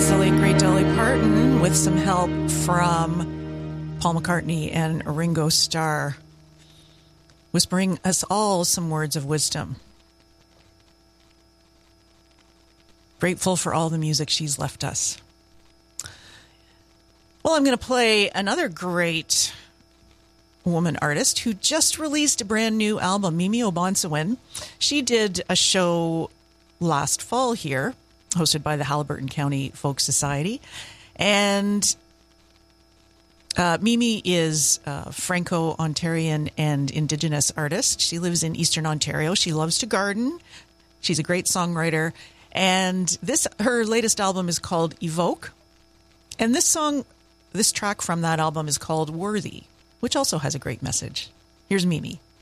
The late great Dolly Parton with some help from Paul McCartney and Ringo Starr, whispering us all some words of wisdom. Grateful for all the music she's left us. Well, I'm going to play another great woman artist who just released a brand new album, Mimi Obansewen. She did a show last fall here, hosted by the Haliburton County Folk Society. And Mimi is a Franco-Ontarian and Indigenous artist. She lives in Eastern Ontario. She loves to garden. She's a great songwriter. And her latest album is called Evoke. And this track from that album is called Worthy, which also has a great message. Here's Mimi.